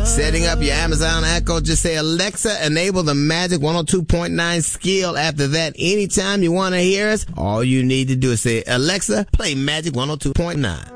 Setting up your Amazon Echo, just say, Alexa, enable the Magic 102.9 skill. After that, anytime you want to hear us, all you need to do is say, Alexa, play Magic 102.9.